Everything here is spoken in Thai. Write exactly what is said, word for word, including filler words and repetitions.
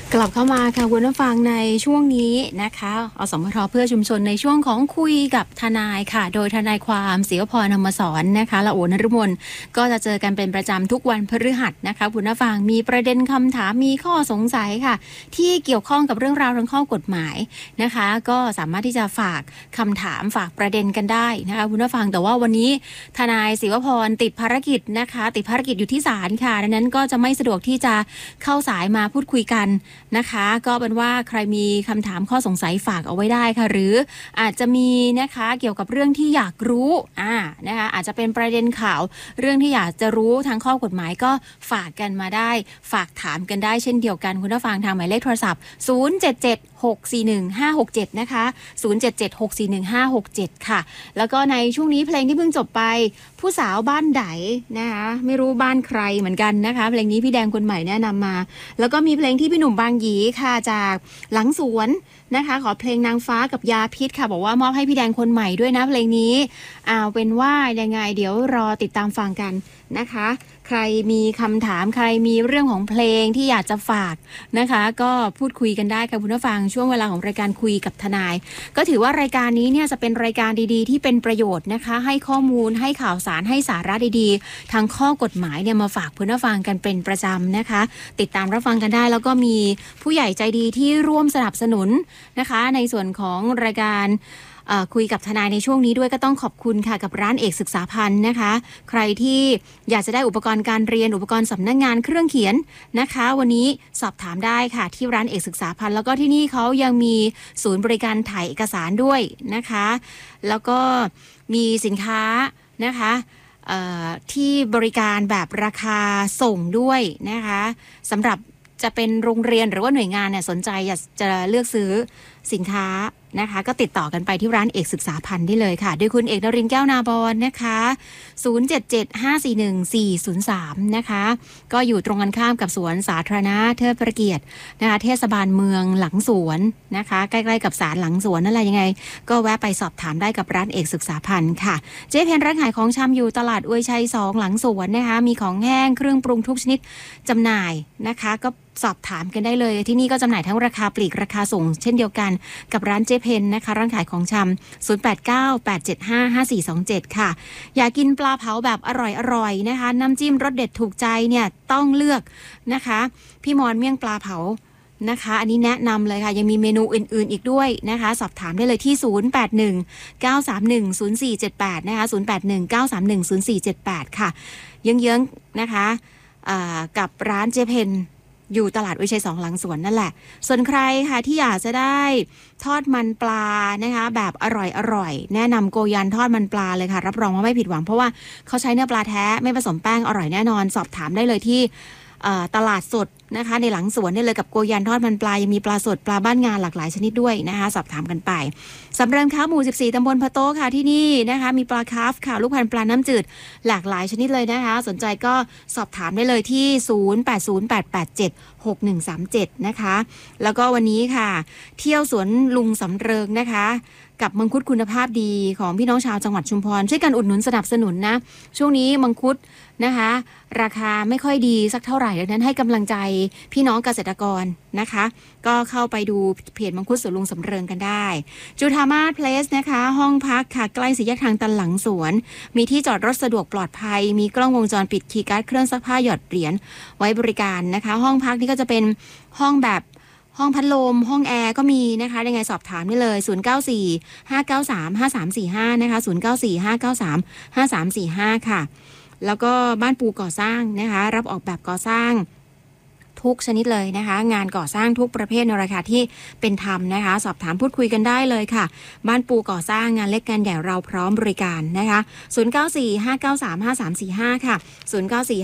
กลับเข้ามาค่ะคุณผู้ฟังในช่วงนี้นะคะอสมทเพื่อชุมชนในช่วงของคุยกับทนายค่ะโดยทนายความศิวพรธรรมสอนนะคะและโอนฤมลก็จะเจอกันเป็นประจำทุกวันพฤหัสนะคะคุณผู้ฟังมีประเด็นคำถามมีข้อสงสัยค่ะที่เกี่ยวข้องกับเรื่องราวทางข้อกฎหมายนะคะก็สามารถที่จะฝากคำถามฝากประเด็นกันได้นะคะคุณผู้ฟังแต่ว่าวันนี้ทนายศิวพรติดภารกิจนะคะติดภารกิจอยู่ที่ศาลค่ะดังนั้นก็จะไม่สะดวกที่จะเข้าสายมาพูดคุยกันนะคะก็เป็นว่าใครมีคำถามข้อสงสัยฝากเอาไว้ได้ค่ะหรืออาจจะมีนะคะเกี่ยวกับเรื่องที่อยากรู้อ่านะคะอาจจะเป็นประเด็นข่าวเรื่องที่อยากจะรู้ทางข้อกฎหมายก็ฝากกันมาได้ฝากถามกันได้เช่นเดียวกันคุณผู้ฟังทางหมายเลขโทรศัพท์ศูนย์ เจ็ด เจ็ด หก สี่ หนึ่ง ห้า หก เจ็ดนะคะศูนย์ เจ็ด เจ็ด หก สี่ หนึ่ง ห้า หก เจ็ดค่ะแล้วก็ในช่วงนี้เพลงที่เพิ่งจบไปผู้สาวบ้านไดนะคะไม่รู้บ้านใครเหมือนกันนะคะเพลงนี้พี่แดงคนใหม่แนะนำมาแล้วก็มีเพลงที่พี่หนุ่มบางหยีค่ะจากหลังสวนนะคะขอเพลงนางฟ้ากับยาพิษค่ะบอกว่ามอบให้พี่แดงคนใหม่ด้วยนะเพลงนี้เอาเป็นว่ายังไงเดี๋ยวรอติดตามฟังกันนะคะใครมีคำถามใครมีเรื่องของเพลงที่อยากจะฝากนะคะก็พูดคุยกันได้ค่ะคุณผู้ฟังช่วงเวลาของรายการคุยกับทนายก็ถือว่ารายการนี้เนี่ยจะเป็นรายการดีๆที่เป็นประโยชน์นะคะให้ข้อมูลให้ข่าวสารให้สาระดีๆทางข้อกฎหมายเนี่ยมาฝากคุณผู้ฟังกันเป็นประจำนะคะติดตามรับฟังกันได้แล้วก็มีผู้ใหญ่ใจดีที่ร่วมสนับสนุนนะคะในส่วนของรายการคุยกับทนายในช่วงนี้ด้วยก็ต้องขอบคุณค่ะกับร้านเอกศึกษาพันธ์นะคะใครที่อยากจะได้อุปกรณ์การเรียนอุปกรณ์สำนักงานเครื่องเขียนนะคะวันนี้สอบถามได้ค่ะที่ร้านเอกศึกษาพันธ์แล้วก็ที่นี่เขายังมีศูนย์บริการถ่ายเอกสารด้วยนะคะแล้วก็มีสินค้านะคะที่บริการแบบราคาส่งด้วยนะคะสำหรับจะเป็นโรงเรียนหรือว่าหน่วยงานเนี่ยสนใจอยากจะเลือกซื้อสินค้านะคะก็ติดต่อกันไปที่ร้านเอกศึกษาพันธ์ได้เลยค่ะด้วยคุณเอกนรินทร์แก้วนาบอนนะคะศูนย์ เจ็ด เจ็ด ห้า สี่ หนึ่ง สี่ ศูนย์ สามนะคะก็อยู่ตรงกันข้ามกับสวนสาธารณะเทิดพระเกียรตินะคะเทศบาลเมืองหลังสวนนะคะใกล้ๆกับศาลหลังสวนนั่นแหละยังไงก็แวะไปสอบถามได้กับร้านเอกศึกษาพันธ์ค่ะเจ๊เพนร้านขายของชำอยู่ตลาดอวยชัยสองหลังสวนนะคะมีของแห้งเครื่องปรุงทุกชนิดจำหน่ายนะคะก็สอบถามกันได้เลยที่นี่ก็จำหน่ายทั้งราคาปลีกราคาส่งเช่นเดียวกันกับร้านเจ๊เพนนะคะร้านขายของชำศูนย์ แปด เก้า แปด เจ็ด ห้า ห้า สี่ สอง เจ็ดค่ะอยากกินปลาเผาแบบอร่อยๆนะคะน้ำจิ้มรสเด็ดถูกใจเนี่ยต้องเลือกนะคะพี่มอนเมี่ยงปลาเผานะคะอันนี้แนะนำเลยค่ะยังมีเมนูอื่นๆอีกด้วยนะคะสอบถามได้เลยที่ศูนย์ แปด หนึ่ง เก้า สาม หนึ่ง ศูนย์ สี่ เจ็ด แปดนะคะศูนย์ แปด หนึ่ง เก้า สาม หนึ่ง ศูนย์ สี่ เจ็ด แปดค่ะเยื้องๆนะคะกับร้านเจ๊เพนอยู่ตลาดวิชัยสองหลังสวนนั่นแหละส่วนใครค่ะที่อยากจะได้ทอดมันปลานะคะแบบอร่อยอร่อยแนะนำโกยันทอดมันปลาเลยค่ะรับรองว่าไม่ผิดหวังเพราะว่าเขาใช้เนื้อปลาแท้ไม่ผสมแป้งอร่อยแน่นอนสอบถามได้เลยที่ตลาดสดนะคะในหลังสวนได้เลยกับโกยันทอดมันปลายังมีปลาสดปลาบ้านงานหลากหลายชนิดด้วยนะคะสอบถามกันไปสำเริงค้าหมู่สิบสี่ตำบลพะโต้ค่ะที่นี่นะคะมีปลาคาร์ฟค่ะลูกพันธุ์ปลาน้ำจืดหลากหลายชนิดเลยนะคะสนใจก็สอบถามได้เลยที่ศูนย์ แปด ศูนย์ แปด แปด เจ็ด หก หนึ่ง สาม เจ็ดนะคะแล้วก็วันนี้ค่ะเที่ยวสวนลุงสำเริงนะคะกับมังคุดคุณภาพดีของพี่น้องชาวจังหวัดชุมพรช่วยกันอุดหนุนสนับสนุนนะช่วงนี้มังคุดนะคะราคาไม่ค่อยดีสักเท่าไหร่ดังนั้นให้กำลังใจพี่น้องเกษตรกรนะคะก็เข้าไปดูเพจมังคุดสวนลุงสำเริงกันได้จุฑามาศเพลสนะคะห้องพักค่ะใกล้สี่แยกทางตันหลังสวนมีที่จอดรถสะดวกปลอดภัยมีกล้องวงจรปิดคีย์การ์ดเครื่องซักผ้าหยอดเหรียญไว้บริการนะคะห้องพักนี่ก็จะเป็นห้องแบบห้องพัดลมห้องแอร์ก็มีนะคะยังไงสอบถามได้เลยศูนย์ เก้า สี่ ห้า เก้า สาม ห้า สาม สี่ ห้านะคะศูนย์ เก้า สี่ ห้า เก้า สาม ห้า สาม สี่ ห้าค่ะแล้วก็บ้านปูก่อสร้างนะคะรับออกแบบก่อสร้างทุกชนิดเลยนะคะงานก่อสร้างทุกประเภทในราคาที่เป็นธรรมนะคะสอบถามพูดคุยกันได้เลยค่ะบ้านปูก่อสร้างงานเล็กงานใหญ่เราพร้อมบริการนะคะศูนย์ เก้า สี่ ห้า เก้า สาม ห้า สาม สี่ ห้าค่ะศูนย์ เก้า สี่